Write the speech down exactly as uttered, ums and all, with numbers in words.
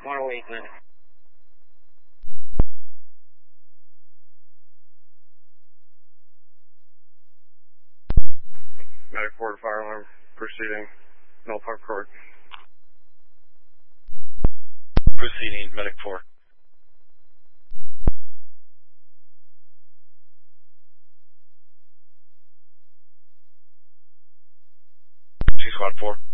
one oh eight minutes. Medic four, fire alarm proceeding. Mill Park Court. Proceeding, Medic four. Two squad four.